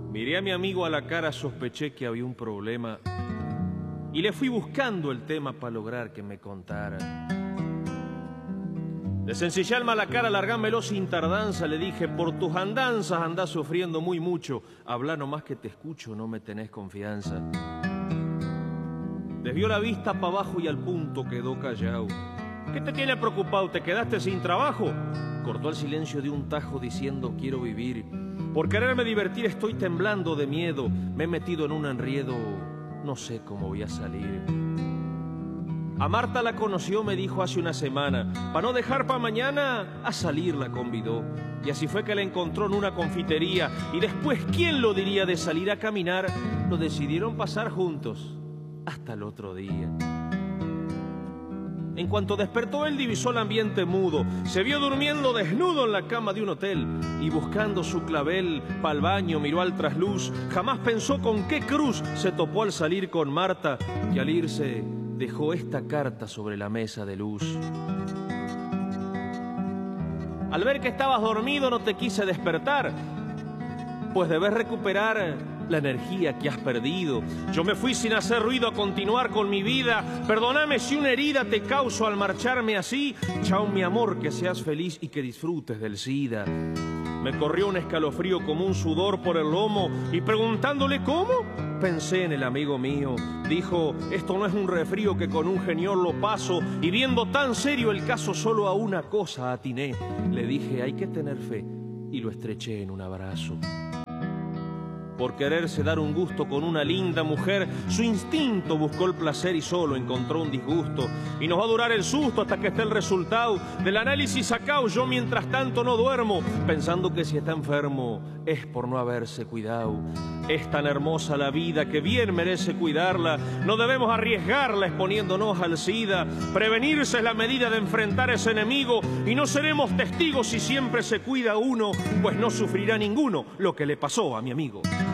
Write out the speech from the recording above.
Miré a mi amigo a la cara, sospeché que había un problema y le fui buscando el tema para lograr que me contara. Desencillé la cara, largámelo sin tardanza, le dije: por tus andanzas andás sufriendo muy mucho, habla nomás que te escucho, no me tenés confianza. Desvió la vista para abajo y al punto quedó callado. ¿Qué te tiene preocupado? ¿Te quedaste sin trabajo? Cortó el silencio de un tajo diciendo: quiero vivir. Por quererme divertir estoy temblando de miedo. Me he metido en un enriedo, no sé cómo voy a salir. A Marta la conoció, me dijo hace una semana. Para no dejar para mañana, a salir la convidó. Y así fue que la encontró en una confitería. Y después, ¿quién lo diría de salir a caminar? Lo decidieron pasar juntos hasta el otro día. En cuanto despertó, él divisó el ambiente mudo. Se vio durmiendo desnudo en la cama de un hotel. Y buscando su clavel pa'l baño, miró al trasluz. Jamás pensó con qué cruz se topó al salir con Marta, que al irse dejó esta carta sobre la mesa de luz. Al ver que estabas dormido no te quise despertar, pues debes recuperar la energía que has perdido. Yo me fui sin hacer ruido a continuar con mi vida. Perdóname si una herida te causo al marcharme así. Chao mi amor, que seas feliz y que disfrutes del SIDA. Me corrió un escalofrío como un sudor por el lomo y preguntándole cómo, pensé en el amigo mío. Dijo: esto no es un resfrío que con un geniol lo paso. Y viendo tan serio el caso solo a una cosa atiné. Le dije: hay que tener fe, y lo estreché en un abrazo. Por quererse dar un gusto con una linda mujer, su instinto buscó el placer y solo encontró un disgusto. Y nos va a durar el susto hasta que esté el resultado del análisis sacado. Yo mientras tanto no duermo, pensando que si está enfermo es por no haberse cuidado. Es tan hermosa la vida que bien merece cuidarla. No debemos arriesgarla exponiéndonos al SIDA. Prevenirse es la medida de enfrentar a ese enemigo. Y no seremos testigos si siempre se cuida uno, pues no sufrirá ninguno lo que le pasó a mi amigo.